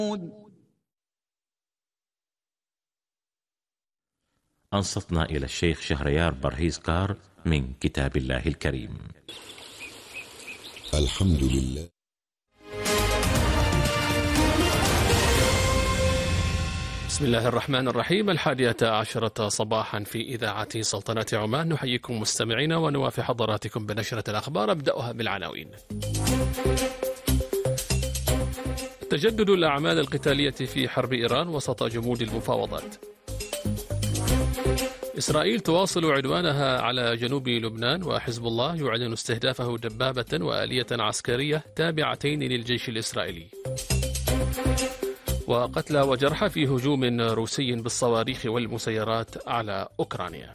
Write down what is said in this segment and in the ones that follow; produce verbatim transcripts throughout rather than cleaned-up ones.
أنصتنا إلى الشيخ شهريار برهيز كار من كتاب الله الكريم. الحمد لله. بسم الله الرحمن الرحيم. الحادية عشرة صباحا في إذاعة سلطنة عمان، نحييكم مستمعين ونوافي حضراتكم بنشرة الأخبار. أبدأها بالعناوين. تجدد الأعمال القتالية في حرب إيران وسط جمود المفاوضات. إسرائيل تواصل عدوانها على جنوب لبنان، وحزب الله يعلن استهدافه دبابة وآلية عسكرية تابعتين للجيش الإسرائيلي. وقتلى وجرحى في هجوم روسي بالصواريخ والمسيرات على أوكرانيا.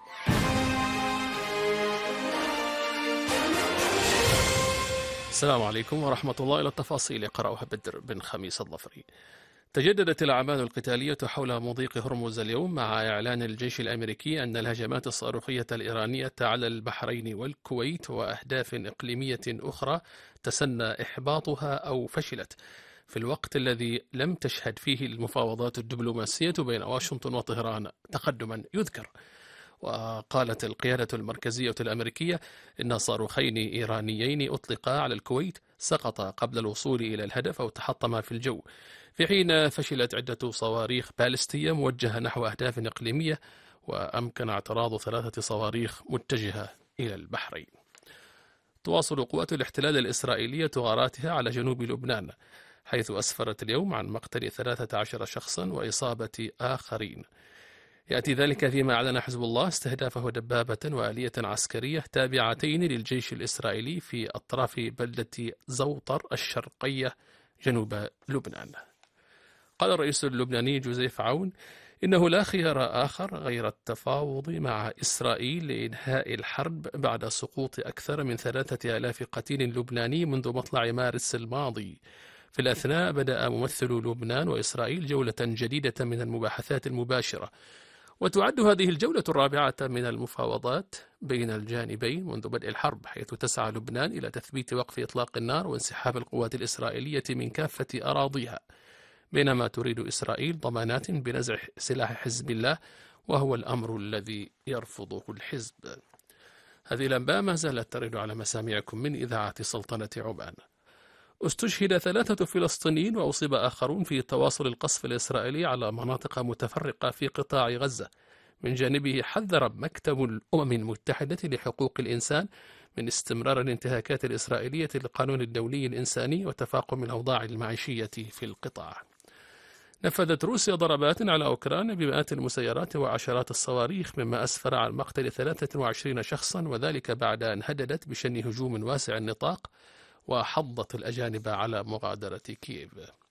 السلام عليكم ورحمة الله. إلى التفاصيل يقرأها بدر بن خميس الظفري. تجددت الأعمال القتالية حول مضيق هرمز اليوم مع إعلان الجيش الأمريكي أن الهجمات الصاروخية الإيرانية على البحرين والكويت وأهداف إقليمية أخرى تسنى إحباطها أو فشلت في الوقت الذي لم تشهد فيه المفاوضات الدبلوماسية بين واشنطن وطهران تقدما يذكر. وقالت القيادة المركزية الأمريكية إن صاروخين إيرانيين أطلقا على الكويت سقطا قبل الوصول إلى الهدف أو تحطما في الجو، في حين فشلت عدة صواريخ باليستية موجهة نحو أهداف إقليمية، وأمكن اعتراض ثلاثة صواريخ متجهة إلى البحرين. تواصل قوات الاحتلال الإسرائيلية غاراتها على جنوب لبنان، حيث أسفرت اليوم عن مقتل ثلاثة عشر شخصا وإصابة آخرين. يأتي ذلك فيما أعلن حزب الله استهدافه دبابة وآلية عسكرية تابعتين للجيش الإسرائيلي في أطراف بلدة زوطر الشرقية جنوب لبنان. قال الرئيس اللبناني جوزيف عون إنه لا خيار آخر غير التفاوض مع إسرائيل لإنهاء الحرب بعد سقوط أكثر من ثلاثة آلاف قتيل لبناني منذ مطلع مارس الماضي. في الأثناء بدأ ممثل لبنان وإسرائيل جولة جديدة من المباحثات المباشرة، وتعد هذه الجولة الرابعة من المفاوضات بين الجانبين منذ بدء الحرب، حيث تسعى لبنان إلى تثبيت وقف إطلاق النار وانسحاب القوات الإسرائيلية من كافة أراضيها، بينما تريد إسرائيل ضمانات بنزع سلاح حزب الله، وهو الأمر الذي يرفضه الحزب. هذه الأنباء ما زالت ترد على مسامعكم من إذاعة سلطنة عمان. استشهد ثلاثة فلسطينيين وأصيب آخرون في تواصل القصف الإسرائيلي على مناطق متفرقة في قطاع غزة. من جانبه حذر مكتب الأمم المتحدة لحقوق الإنسان من استمرار الانتهاكات الإسرائيلية للقانون الدولي الإنساني وتفاقم الأوضاع المعيشية في القطاع. نفذت روسيا ضربات على أوكرانيا بمئات المسيرات وعشرات الصواريخ، مما أسفر عن مقتل ثلاثة وعشرين شخصا، وذلك بعد أن هددت بشن هجوم واسع النطاق وحضت الأجانب على مغادرة كييف.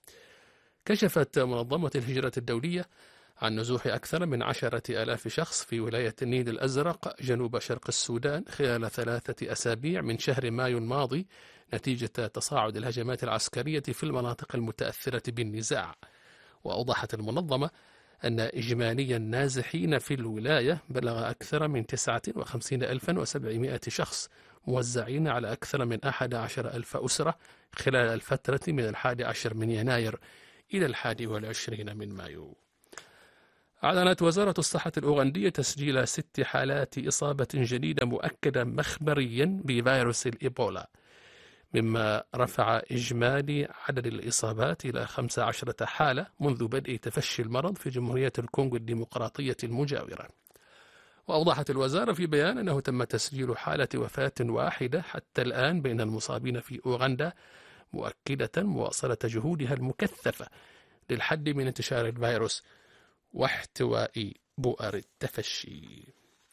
كشفت منظمة الهجرة الدولية عن نزوح أكثر من عشرة آلاف شخص في ولاية النيل الأزرق جنوب شرق السودان خلال ثلاثة أسابيع من شهر مايو الماضي، نتيجة تصاعد الهجمات العسكرية في المناطق المتأثرة بالنزاع. وأوضحت المنظمة أن إجمالي النازحين في الولاية بلغ أكثر من تسعة وخمسين ألفا وسبعمائة شخص، موزعين على أكثر من أحد عشر ألف أسرة خلال الفترة من الحادي عشر من يناير إلى الحادي والعشرين من مايو. أعلنت وزارة الصحة الأوغندية تسجيل ست حالات إصابة جديدة مؤكدة مخبريا بفيروس الإيبولا، مما رفع إجمالي عدد الإصابات إلى خمس عشرة حالة منذ بدء تفشي المرض في جمهورية الكونغو الديمقراطية المجاورة. وأوضحت الوزارة في بيان أنه تم تسجيل حالة وفاة واحدة حتى الآن بين المصابين في أوغندا، مؤكدة مواصلة جهودها المكثفة للحد من انتشار الفيروس واحتواء بؤر التفشي.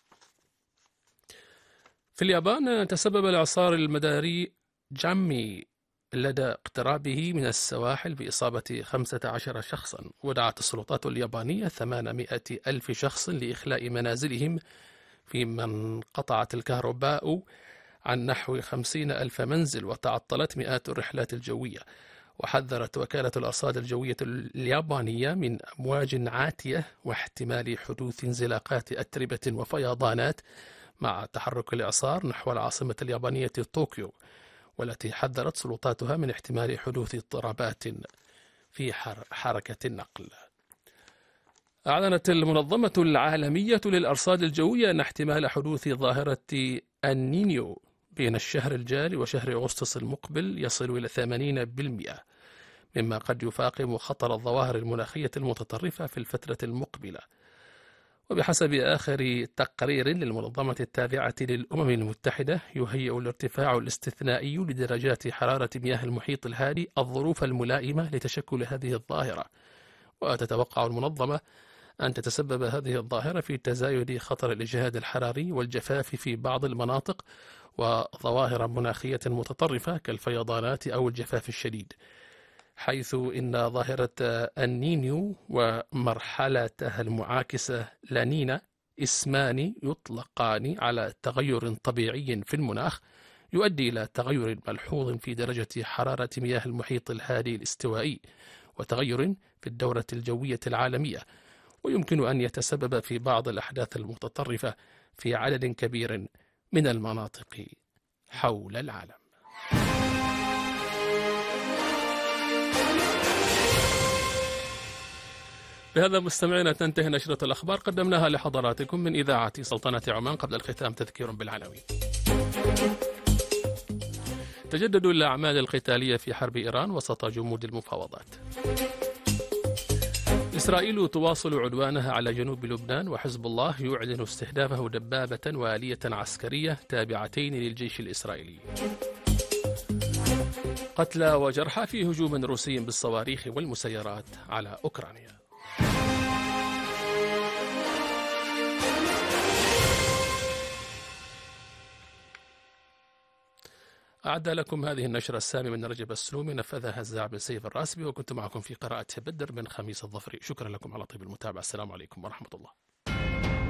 في اليابان تسبب الإعصار المداري جامي لدى اقترابه من السواحل بإصابة خمسة عشر شخصا، ودعت السلطات اليابانية ثمانمائة ألف شخص لإخلاء منازلهم، فيما انقطعت الكهرباء عن نحو خمسين ألف منزل وتعطلت مئات الرحلات الجوية. وحذرت وكالة الأرصاد الجوية اليابانية من أمواج عاتية واحتمال حدوث انزلاقات أتربة وفيضانات مع تحرك الإعصار نحو العاصمة اليابانية طوكيو، والتي حذرت سلطاتها من احتمال حدوث اضطرابات في حركة النقل. أعلنت المنظمة العالمية للأرصاد الجوية أن احتمال حدوث ظاهرة النينيو بين الشهر الجاري وشهر أغسطس المقبل يصل إلى ثمانين بالمئة، مما قد يفاقم خطر الظواهر المناخية المتطرفة في الفترة المقبلة. وبحسب آخر تقرير للمنظمة التابعة للأمم المتحدة، يهيئ الارتفاع الاستثنائي لدرجات حرارة مياه المحيط الهادي الظروف الملائمة لتشكل هذه الظاهرة. وتتوقع المنظمة أن تتسبب هذه الظاهرة في تزايد خطر الإجهاد الحراري والجفاف في بعض المناطق وظواهر مناخية متطرفة كالفيضانات أو الجفاف الشديد، حيث إن ظاهرة النينيو ومرحلتها المعاكسة لانينا اسمان يطلقان على تغير طبيعي في المناخ يؤدي إلى تغير ملحوظ في درجة حرارة مياه المحيط الهادي الاستوائي وتغير في الدورة الجوية العالمية، ويمكن أن يتسبب في بعض الأحداث المتطرفة في عدد كبير من المناطق حول العالم. بهذا مستمعينا تنتهي نشرة الأخبار قدمناها لحضراتكم من إذاعة سلطنة عمان. قبل الختام تذكير بالعناوين. تجدد الأعمال القتالية في حرب إيران وسط جمود المفاوضات. إسرائيل تواصل عدوانها على جنوب لبنان، وحزب الله يعلن استهدافه دبابة وآلية عسكرية تابعتين للجيش الإسرائيلي. قتلى وجرحى في هجوم روسي بالصواريخ والمسيرات على أوكرانيا. أعد لكم هذه النشرة السامي من رجب السلومي، نفذها الزاعب سيف الراسبي، وكنت معكم في قراءة بدر بن خميس الظفري. شكرا لكم على طيب المتابعة. السلام عليكم ورحمة الله.